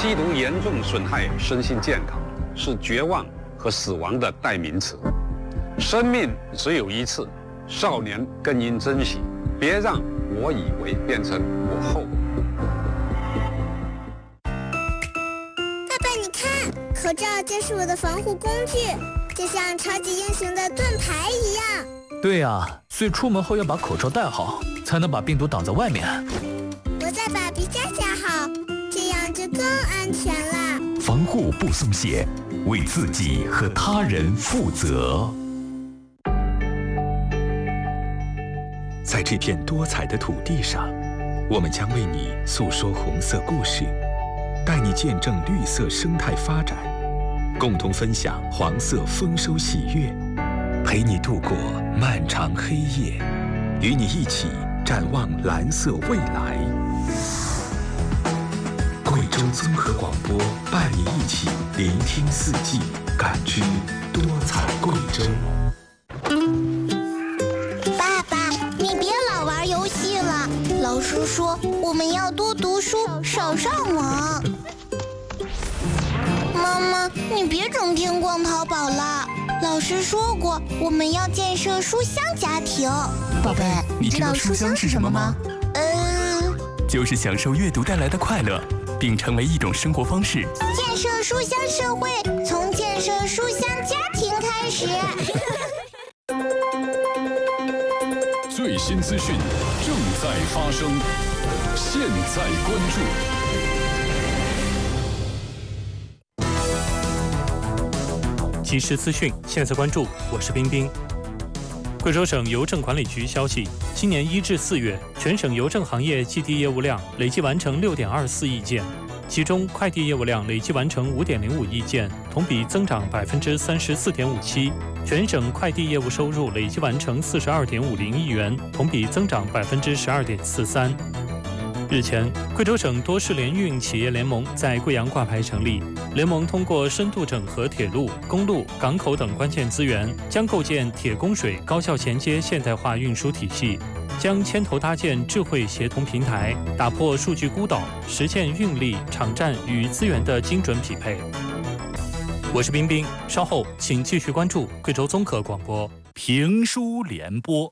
吸毒严重损害身心健康，是绝望和死亡的代名词。生命只有一次，少年更应珍惜，别让我以为变成我后。 爸爸，你看，口罩就是我的防护工具，就像超级英雄的盾牌一样。 对呀，所以出门后要把口罩戴好，才能把病毒挡在外面。 我再把鼻夹夹好，这样就更安全了。 防护不松懈，为自己和他人负责。在这片多彩的土地上，我们将为你诉说红色故事，带你见证绿色生态发展，共同分享黄色丰收喜悦，陪你度过漫长黑夜，与你一起展望蓝色未来。贵州综合广播伴你一起聆听四季，感知多彩贵州。 爸爸，你别老玩游戏了，老师说我们要多读书，少上网。妈妈，你别整天逛淘宝了，老师说过我们要建设书香家庭。 宝贝，你知道书香是什么吗？ 就是享受阅读带来的快乐，并成为一种生活方式。 建设书香社会，从建设书香家庭开始。 最新资讯正在发生，现在关注。即时资讯，现在关注，我是冰冰。贵州省邮政管理局消息，今年1至4月，全省邮政行业寄递业务量累计完成6.24亿件，其中快递业务量累计完成5.05亿件，同比增长34.57%。全省快递业务收入累计完成42.50亿元，同比增长12.43%。日前，贵州省多市联运企业联盟在贵阳挂牌成立。联盟通过深度整合铁路、公路、港口等关键资源，将构建铁供水高效衔接现代化运输体系，将牵头搭建智慧协同平台，打破数据孤岛，实现运力、场站与资源的精准匹配。我是冰冰，稍后请继续关注贵州综合广播评书联播。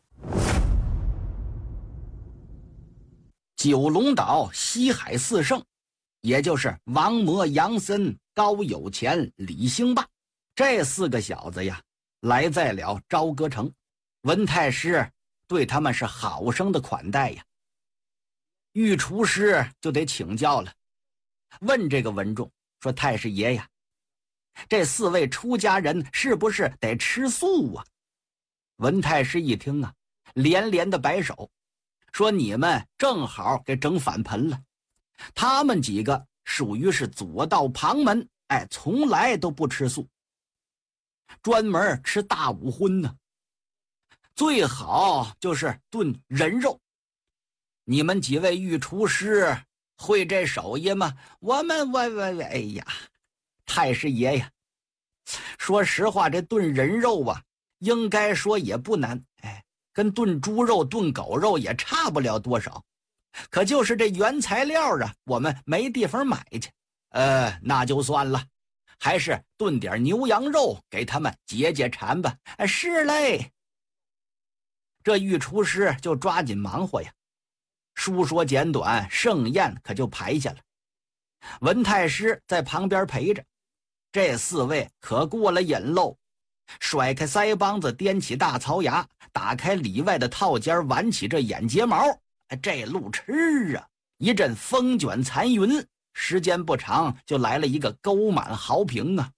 九龙岛西海四圣，也就是王魔、杨森、高有钱、李兴霸，这4个小子呀，来在了朝歌城。文太师对他们是好生的款待呀。御厨师就得请教了，问这个文仲说：“太师爷呀，这4位出家人是不是得吃素啊？”文太师一听啊，连连的摆手，说：“你们正好给整反盆了。他们几个属于是左道旁门，从来都不吃素，专门吃大五荤呢。最好就是炖人肉。你们几位御厨师会这手艺吗？我哎呀，太师爷呀，说实话，这炖人肉啊，应该说也不难，跟炖猪肉、炖狗肉也差不了多少。可就是这原材料啊，我们没地方买去。那就算了，还是炖点牛羊肉给他们解解馋吧。是嘞。这御厨师就抓紧忙活呀。书说简短，盛宴可就排下了。文太师在旁边陪着，这4位可过了瘾喽。甩开腮帮子，掂起大槽牙，打开里外的套间，挽起这眼睫毛，这路吃啊，一阵风卷残云，时间不长就来了一个勾满豪平啊。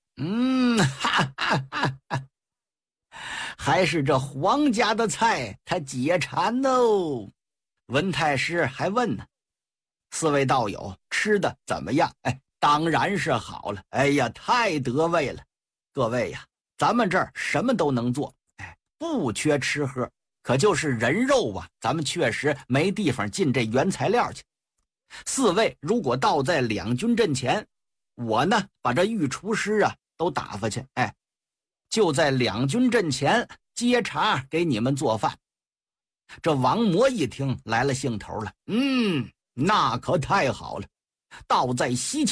还是这皇家的菜，它解馋哦。文太师还问呢：“4位道友吃的怎么样？”当然是好了。哎呀，太得味了。各位呀，咱们这儿什么都能做，不缺吃喝，可就是人肉啊，咱们确实没地方进这原材料去。4位如果到在两军阵前，我呢把这御厨师啊都打发去，就在两军阵前接茬给你们做饭。这王魔一听来了兴头了，那可太好了，倒在西